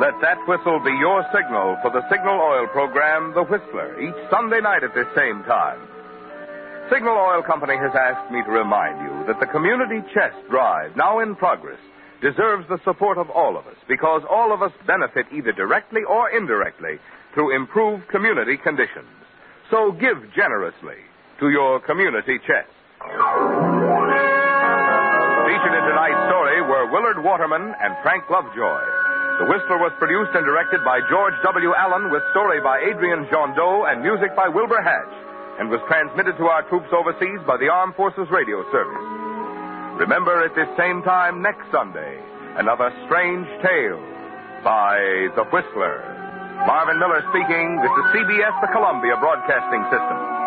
Let that whistle be your signal for the Signal Oil program, The Whistler, each Sunday night at this same time. Signal Oil Company has asked me to remind you that the Community Chest Drive, now in progress, deserves the support of all of us, because all of us benefit either directly or indirectly through improved community conditions. So give generously to your community chest. Featured in tonight's story were Willard Waterman and Frank Lovejoy. The Whistler was produced and directed by George W. Allen, with story by Adrian Jondeau and music by Wilbur Hatch, and was transmitted to our troops overseas by the Armed Forces Radio Service. Remember, at this same time next Sunday, another strange tale by The Whistler. Marvin Miller speaking. This is CBS, the Columbia Broadcasting System.